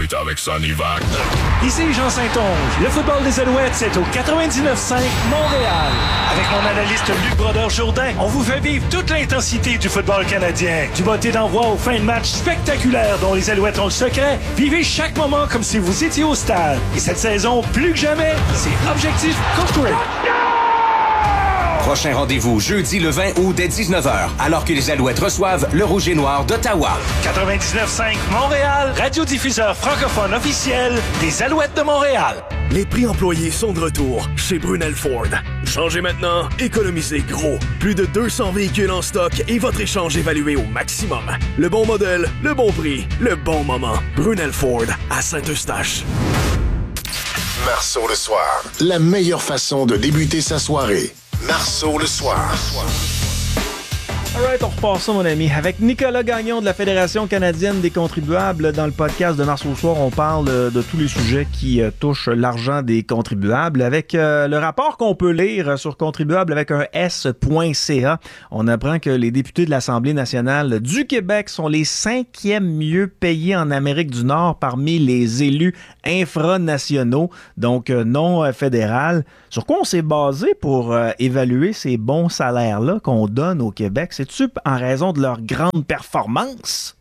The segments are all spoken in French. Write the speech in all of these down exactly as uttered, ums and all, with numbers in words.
est avec Sonivac. Ici Jean Saint-Onge. Le football des Alouettes, c'est au quatre-vingt-dix-neuf cinq Montréal. Avec mon analyste Luc Brodeur-Jourdain, on vous fait vivre toute l'intensité du football canadien. Du botté d'envoi aux fins de match spectaculaires dont les Alouettes ont le secret. Vivez chaque moment comme si vous étiez au stade. Et cette saison, plus que jamais, c'est Objectif Concret. Prochain rendez-vous jeudi le vingt août dès dix-neuf heures, alors que les Alouettes reçoivent le Rouge et Noir d'Ottawa. quatre-vingt-dix-neuf cinq Montréal, radiodiffuseur francophone officiel des Alouettes de Montréal. Les prix employés sont de retour chez Brunel Ford. Changez maintenant, économisez gros. Plus de deux cents véhicules en stock et votre échange évalué au maximum. Le bon modèle, le bon prix, le bon moment. Brunel Ford à Saint-Eustache. Marceau le soir, la meilleure façon de débuter sa soirée. Marceau le soir. Alright, on repart ça, mon ami. Avec Nicolas Gagnon de la Fédération canadienne des contribuables, dans le podcast de Marceau le soir, on parle de tous les sujets qui euh, touchent l'argent des contribuables. Avec euh, le rapport qu'on peut lire sur contribuables avec un S point C A, on apprend que les députés de l'Assemblée nationale du Québec sont les cinquièmes mieux payés en Amérique du Nord parmi les élus infranationaux, donc euh, non euh, fédéral. Sur quoi on s'est basé pour euh, évaluer ces bons salaires-là qu'on donne au Québec? C'est-tu en raison de leur grande performance?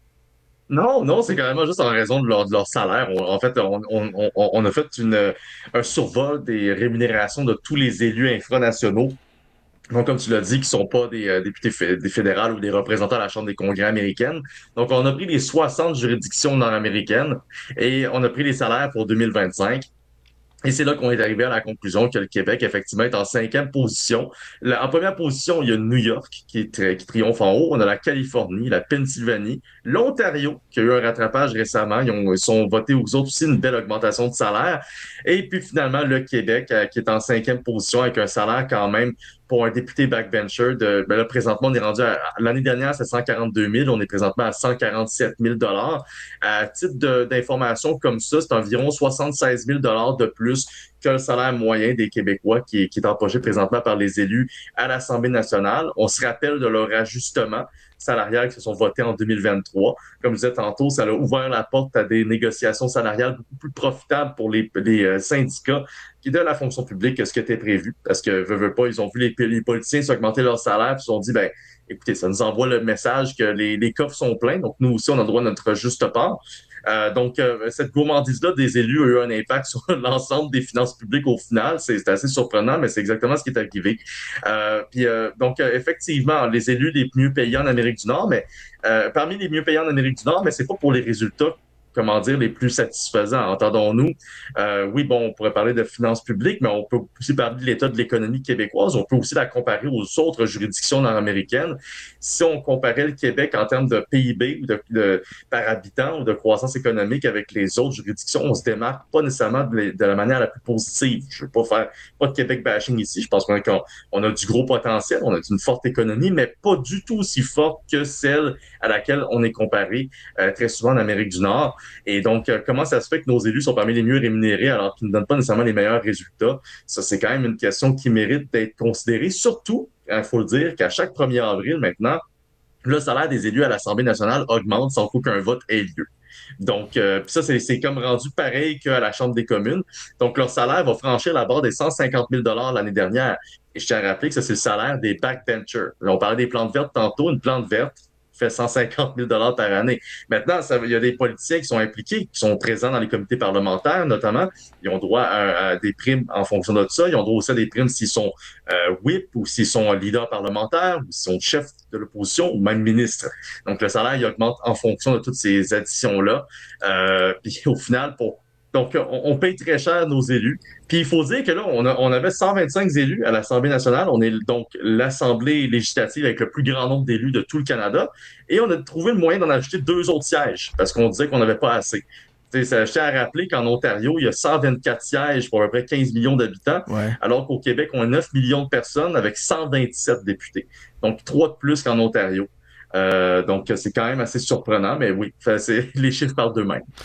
Non, non, c'est carrément juste en raison de leur, de leur salaire. On- en fait, on, on, on, on a fait une, un survol des rémunérations de tous les élus infranationaux. Donc, comme tu l'as dit, qui sont pas des euh, députés fé- des fédérales ou des représentants à la Chambre des congrès américaine. Donc, on a pris les soixante juridictions nord-américaines et on a pris les salaires pour deux mille vingt-cinq. Et c'est là qu'on est arrivé à la conclusion que le Québec, effectivement, est en cinquième position. La- en première position, il y a New York qui, est très- qui triomphe en haut. On a la Californie, la Pennsylvanie, l'Ontario, qui a eu un rattrapage récemment. Ils, ont, ils sont votés aux autres aussi une belle augmentation de salaire. Et puis finalement, le Québec, euh, qui est en cinquième position avec un salaire quand même pour un député backbencher. De, ben là, présentement, on est rendu à, l'année dernière, c'est cent quarante-deux mille. On est présentement à cent quarante-sept mille dollars. À titre de- d'information comme ça, c'est environ soixante-seize mille dollars de plus que le salaire moyen des Québécois qui est, qui est empoché présentement par les élus à l'Assemblée nationale. On se rappelle de leur ajustement salarial qui se sont votés en deux mille vingt-trois. Comme je disais tantôt, ça a ouvert la porte à des négociations salariales beaucoup plus profitables pour les, les euh, syndicats qui donnent la fonction publique que ce qui était prévu. Parce que, veut, veut pas, ils ont vu les, les politiciens s'augmenter leur salaire, puis ils se sont dit, ben, écoutez, ça nous envoie le message que les, les coffres sont pleins, donc nous aussi, on a le droit à notre juste part. Euh, donc, euh, cette gourmandise-là des élus a eu un impact sur l'ensemble des finances publiques au final. C'est, c'est assez surprenant, mais c'est exactement ce qui est arrivé. Euh, puis, euh, donc, euh, effectivement, les élus les mieux payés en Amérique du Nord, mais euh, parmi les mieux payés en Amérique du Nord, mais c'est pas pour les résultats, comment dire, les plus satisfaisants, entendons-nous. Euh, oui, bon, on pourrait parler de finances publiques, mais on peut aussi parler de l'état de l'économie québécoise. On peut aussi la comparer aux autres juridictions nord-américaines. Si on comparait le Québec en termes de P I B ou de, de par habitant ou de croissance économique avec les autres juridictions, on se démarque pas nécessairement de, la- de la manière la plus positive. Je veux pas faire pas de Québec bashing ici. Je pense qu'on a, on a du gros potentiel, on a une forte économie, mais pas du tout aussi forte que celle à laquelle on est comparé euh, très souvent en Amérique du Nord. Et donc, euh, comment ça se fait que nos élus sont parmi les mieux rémunérés alors qu'ils ne donnent pas nécessairement les meilleurs résultats? Ça, c'est quand même une question qui mérite d'être considérée, surtout, il faut le dire, qu'à chaque premier avril maintenant, le salaire des élus à l'Assemblée nationale augmente sans qu'aucun vote ait lieu. Donc, euh, puis ça, c'est, c'est comme rendu pareil qu'à la Chambre des communes. Donc, leur salaire va franchir la barre des cent cinquante mille dollars l'année dernière. Et je tiens à rappeler que ça, c'est le salaire des backbenchers. Là, on parlait des plantes vertes tantôt. Une plante verte fait cent cinquante mille dollars par année. Maintenant, ça, il y a des politiciens qui sont impliqués, qui sont présents dans les comités parlementaires, notamment. Ils ont droit à, à des primes en fonction de ça. Ils ont droit aussi à des primes s'ils sont euh, whip ou s'ils sont leaders parlementaires ou s'ils sont chefs de l'opposition ou même ministres. Donc, le salaire, il augmente en fonction de toutes ces additions-là. Euh, puis au final, pour donc, on, on paye très cher nos élus. Puis il faut dire que là, on, a, on avait cent vingt-cinq élus à l'Assemblée nationale. On est donc l'Assemblée législative avec le plus grand nombre d'élus de tout le Canada. Et on a trouvé le moyen d'en ajouter deux autres sièges parce qu'on disait qu'on n'avait pas assez. Tu sais, ça, je tiens à rappeler qu'en Ontario, il y a cent vingt-quatre sièges pour à peu près quinze millions d'habitants, Ouais. alors qu'au Québec, on a neuf millions de personnes avec cent vingt-sept députés. Donc, trois de plus qu'en Ontario. Euh, donc, c'est quand même assez surprenant, mais oui, fait, c'est, les chiffres parlent d'eux-mêmes.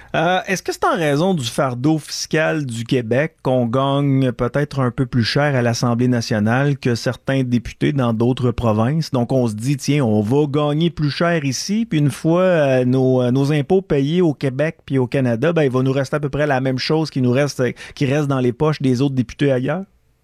Euh, est-ce que c'est en raison du fardeau fiscal du Québec qu'on gagne peut-être un peu plus cher à l'Assemblée nationale que certains députés dans d'autres provinces? Donc, on se dit, tiens, on va gagner plus cher ici, puis une fois euh, nos, euh, nos impôts payés au Québec puis au Canada, ben, il va nous rester à peu près la même chose qui nous reste, qui reste dans les poches des autres députés ailleurs?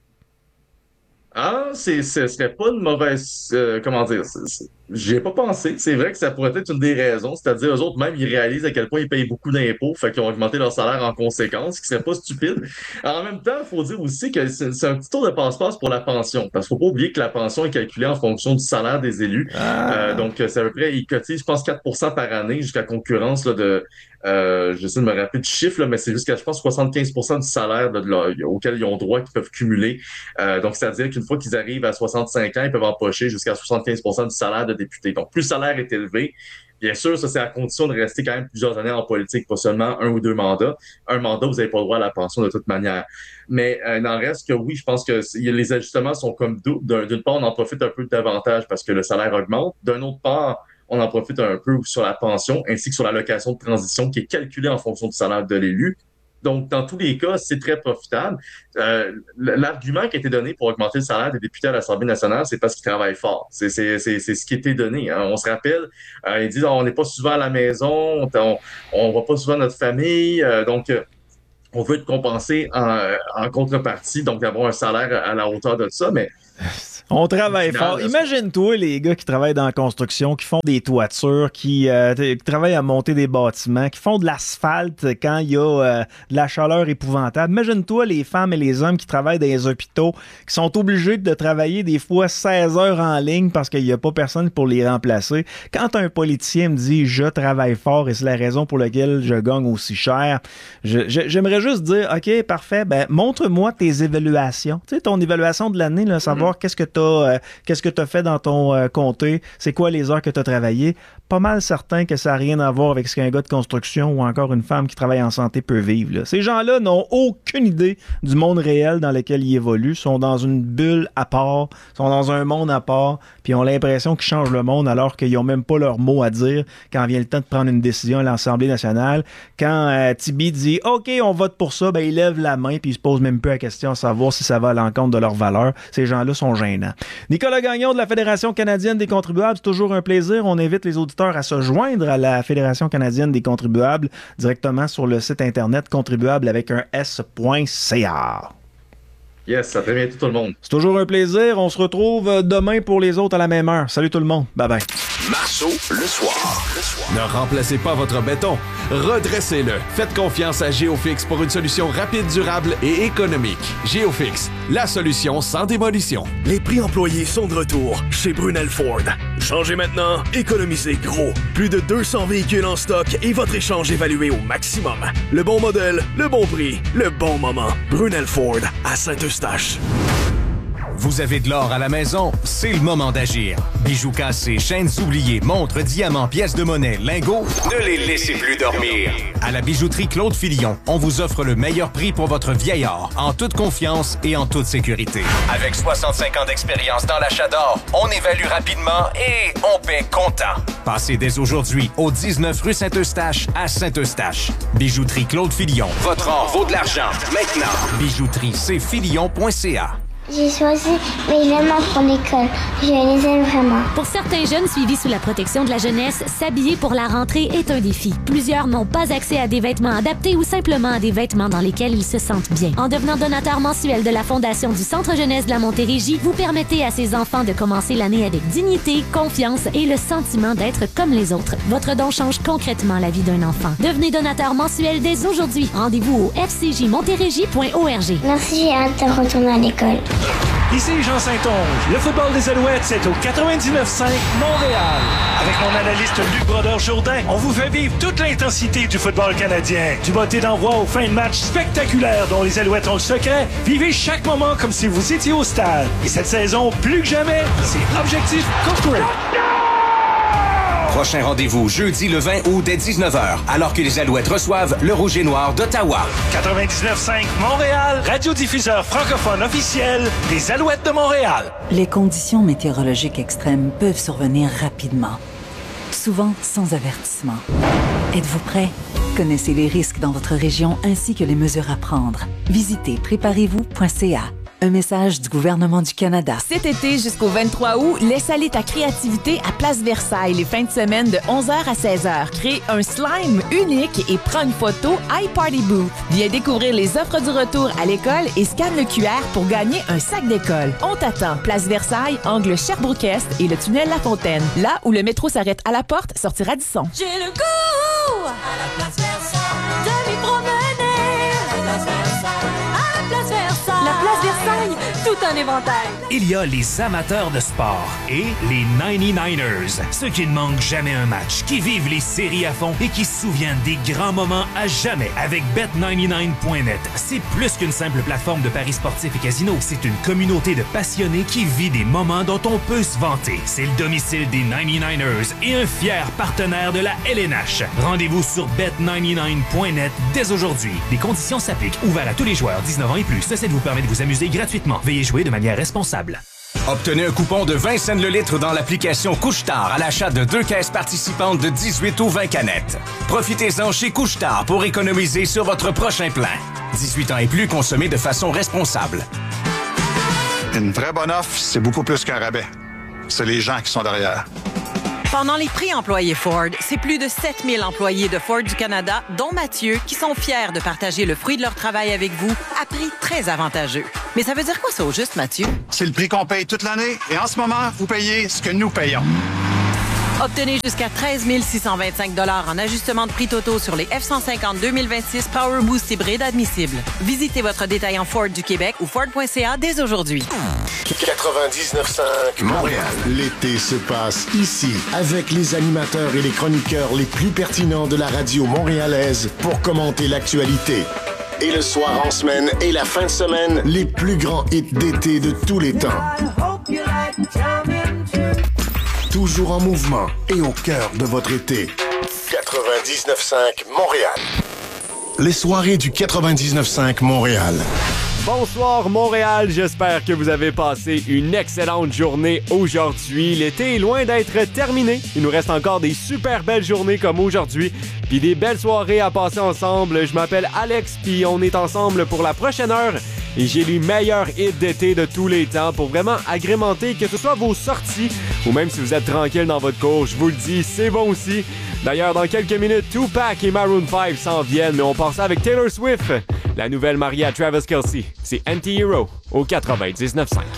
Ah, c'est, ce serait pas une mauvaise, euh, comment dire, c'est- c'est- j'y ai pas pensé. C'est vrai que ça pourrait être une des raisons, c'est-à-dire eux autres même, ils réalisent à quel point ils payent beaucoup d'impôts, fait qu'ils ont augmenté leur salaire en conséquence, ce qui serait pas stupide. En même temps, il faut dire aussi que c'est c'est un petit tour de passe-passe pour la pension, parce qu'il faut pas oublier que la pension est calculée en fonction du salaire des élus. Euh, Ah. donc, c'est à peu près, ils cotisent, je pense, quatre pour cent par année jusqu'à concurrence là, de, euh, j'essaie de me rappeler du chiffre, là, mais c'est jusqu'à, je pense, soixante-quinze pour cent du salaire de, de leur- auquel ils ont droit, qu'ils peuvent cumuler. Euh, donc, c'est-à-dire qu'une fois qu'ils arrivent à soixante-cinq ans, ils peuvent empocher jusqu'à soixante-quinze pour cent du salaire de député. Donc, plus le salaire est élevé, bien sûr, ça, c'est à condition de rester quand même plusieurs années en politique, pas seulement un ou deux mandats. Un mandat, vous n'avez pas le droit à la pension de toute manière. Mais euh, il en reste que oui, je pense que c- y a- les ajustements sont comme dou- d'un- d'une part, on en profite un peu davantage parce que le salaire augmente. D'un autre part, on en profite un peu sur la pension ainsi que sur l'allocation de transition qui est calculée en fonction du salaire de l'élu. Donc, dans tous les cas, c'est très profitable. Euh, L'argument qui a été donné pour augmenter le salaire des députés à l'Assemblée nationale, c'est parce qu'ils travaillent fort. C'est c'est- c'est- c'est ce qui a été donné. Hein. On se rappelle, euh, ils disent on n'est pas souvent à la maison, on, on voit pas souvent notre famille, euh, donc euh, on veut être compensé en, en contrepartie, donc d'avoir un salaire à la hauteur de ça, mais On travaille final, fort. là, Imagine-toi les gars qui travaillent dans la construction, qui font des toitures, qui, euh, t- qui travaillent à monter des bâtiments, qui font de l'asphalte quand il y a euh, de la chaleur épouvantable. Imagine-toi les femmes et les hommes qui travaillent dans les hôpitaux, qui sont obligés de travailler des fois seize heures en ligne parce qu'il n'y a pas personne pour les remplacer. Quand un politicien me dit « je travaille fort et c'est la raison pour laquelle je gagne aussi cher », je- je- j'aimerais juste dire « OK, parfait, ben montre-moi tes évaluations. » Tu sais, ton évaluation de l'année, là, savoir mm-hmm. qu'est-ce que tu as qu'est-ce que tu as fait dans ton euh, comté, c'est quoi les heures que tu as travaillé. Pas mal certain que ça n'a rien à voir avec ce qu'un gars de construction ou encore une femme qui travaille en santé peut vivre. Là. Ces gens-là n'ont aucune idée du monde réel dans lequel ils évoluent, sont dans une bulle à part, sont dans un monde à part, puis ont l'impression qu'ils changent le monde alors qu'ils n'ont même pas leur mot à dire quand vient le temps de prendre une décision à l'Assemblée nationale. Quand euh, Tibi dit « OK, on vote pour ça », ben il lève la main puis il se pose même peu la question à savoir si ça va à l'encontre de leurs valeurs. Ces gens-là sont gênants. Nicolas Gagnon de la Fédération canadienne des contribuables, c'est toujours un plaisir. On invite les auditeurs à se joindre à la Fédération canadienne des contribuables directement sur le site internet contribuable avec un s.ca. Yes, ça très bien tout le monde. C'est toujours un plaisir. On se retrouve demain pour les autres à la même heure. Salut tout le monde. Bye bye. Marceau, le soir. Le soir. Ne remplacez pas votre béton. Redressez-le. Faites confiance à Géofix pour une solution rapide, durable et économique. Géofix, la solution sans démolition. Les prix employés sont de retour chez Brunel Ford. Changez maintenant, économisez gros. Plus de deux cents véhicules en stock et votre échange évalué au maximum. Le bon modèle, le bon prix, le bon moment. Brunel Ford à Saint-Eustache. Vous avez de l'or à la maison? C'est le moment d'agir. Bijoux cassés, chaînes oubliées, montres, diamants, pièces de monnaie, lingots, ne les laissez plus dormir. À la bijouterie Claude Filion, on vous offre le meilleur prix pour votre vieil or, en toute confiance et en toute sécurité. Avec soixante-cinq ans d'expérience dans l'achat d'or, on évalue rapidement et on paie comptant. Passez dès aujourd'hui au dix-neuf rue Saint-Eustache à Saint-Eustache. Bijouterie Claude Filion. Votre or vaut de l'argent. Maintenant. Bijouterie c filion point c a. J'ai choisi mes vêtements pour l'école. Je les aime vraiment. Pour certains jeunes suivis sous la protection de la jeunesse, s'habiller pour la rentrée est un défi. Plusieurs n'ont pas accès à des vêtements adaptés ou simplement à des vêtements dans lesquels ils se sentent bien. En devenant donateur mensuel de la Fondation du Centre Jeunesse de la Montérégie, vous permettez à ces enfants de commencer l'année avec dignité, confiance et le sentiment d'être comme les autres. Votre don change concrètement la vie d'un enfant. Devenez donateur mensuel dès aujourd'hui. Rendez-vous au f c j montérégie point org. Merci, j'ai hâte de retourner à l'école. Ici Jean Saint-Onge. Le football des Alouettes, c'est au quatre-vingt-dix-neuf cinq Montréal. Avec mon analyste Luc Brodeur-Jourdain, on vous fait vivre toute l'intensité du football canadien. Du botté d'envoi aux fins de match spectaculaires dont les Alouettes ont le secret, vivez chaque moment comme si vous étiez au stade. Et cette saison, plus que jamais, c'est Objectif Corporate. Prochain rendez-vous jeudi le vingt août dès dix-neuf heures, alors que les Alouettes reçoivent le Rouge et Noir d'Ottawa. quatre-vingt-dix-neuf cinq Montréal, radiodiffuseur francophone officiel des Alouettes de Montréal. Les conditions météorologiques extrêmes peuvent survenir rapidement, souvent sans avertissement. Êtes-vous prêt? Connaissez les risques dans votre région ainsi que les mesures à prendre. Visitez préparez vous point c a. Un message du gouvernement du Canada. Cet été jusqu'au vingt-trois août, laisse aller ta créativité à Place Versailles les fins de semaine de onze heures à seize heures. Crée un slime unique et prends une photo iParty Booth. Viens découvrir les offres du retour à l'école et scanne le Q R pour gagner un sac d'école. On t'attend. Place Versailles, angle Sherbrooke-Est et le tunnel La Fontaine. Là où le métro s'arrête à la porte, sortir Radisson. J'ai le goût à la Place Versailles de m'y promener. À la Place Versailles. À la Place Versailles. La Place Versailles, tout un éventail. Il y a les amateurs de sport et les ninety-niners. Ceux qui ne manquent jamais un match, qui vivent les séries à fond et qui se souviennent des grands moments à jamais avec bet ninety-nine point net. C'est plus qu'une simple plateforme de paris sportifs et casinos. C'est une communauté de passionnés qui vit des moments dont on peut se vanter. C'est le domicile des ninety-niners et un fier partenaire de la L N H. Rendez-vous sur bet ninety-nine point net dès aujourd'hui. Les conditions s'appliquent. Ouvert à tous les joueurs dix-neuf ans et plus. Ceci vous permet de vous amuser gratuitement. Veuillez jouer de manière responsable. Obtenez un coupon de vingt cents le litre dans l'application Couche-Tard à l'achat de deux caisses participantes de dix-huit ou vingt canettes. Profitez-en chez Couche-Tard pour économiser sur votre prochain plein. dix-huit ans et plus, consommez de façon responsable. Une vraie bonne offre, c'est beaucoup plus qu'un rabais. C'est les gens qui sont derrière. Pendant les prix employés Ford, c'est plus de sept mille employés de Ford du Canada, dont Mathieu, qui sont fiers de partager le fruit de leur travail avec vous à prix très avantageux. Mais ça veut dire quoi ça au juste, Mathieu? C'est le prix qu'on paye toute l'année et en ce moment, vous payez ce que nous payons. Obtenez jusqu'à treize mille six cent vingt-cinq dollars en ajustement de prix totaux sur les F cent cinquante deux mille vingt-six Power Boost hybride admissibles. Visitez votre détaillant Ford du Québec ou Ford point c a dès aujourd'hui. quatre-vingt-dix-neuf cinq Montréal. L'été se passe ici avec les animateurs et les chroniqueurs les plus pertinents de la radio montréalaise pour commenter l'actualité. Et le soir en semaine et la fin de semaine, les plus grands hits d'été de tous les temps. Toujours en mouvement et au cœur de votre été. quatre-vingt-dix-neuf cinq Montréal. Les soirées du quatre-vingt-dix-neuf cinq Montréal. Bonsoir Montréal, j'espère que vous avez passé une excellente journée aujourd'hui. L'été est loin d'être terminé. Il nous reste encore des super belles journées comme aujourd'hui, puis des belles soirées à passer ensemble. Je m'appelle Alex, puis on est ensemble pour la prochaine heure. Et j'ai les meilleurs hits d'été de tous les temps pour vraiment agrémenter, que ce soit vos sorties ou même si vous êtes tranquille dans votre cours, je vous le dis, c'est bon aussi. D'ailleurs, dans quelques minutes, Tupac et Maroon five s'en viennent, mais on part ça avec Taylor Swift, la nouvelle mariée à Travis Kelce. C'est Anti-Hero au quatre-vingt-dix-neuf cinq.